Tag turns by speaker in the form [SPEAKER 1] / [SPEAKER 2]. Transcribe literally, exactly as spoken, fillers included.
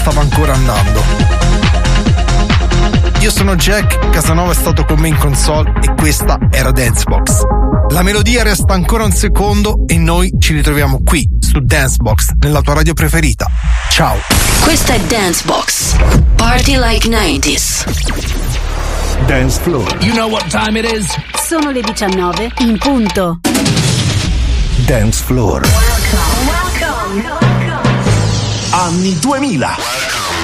[SPEAKER 1] stava ancora andando. Io sono Jack, Casanova è stato con me in console e questa era Dancebox. La melodia resta ancora un secondo e noi ci ritroviamo qui su Dancebox, nella tua radio preferita. Ciao.
[SPEAKER 2] Questa è Dancebox. Party like nineties.
[SPEAKER 3] Dance Floor.
[SPEAKER 4] You know what time it is?
[SPEAKER 5] Sono le diciannove in punto.
[SPEAKER 3] Dance Floor.
[SPEAKER 5] Welcome, welcome, welcome.
[SPEAKER 3] Anni duemila.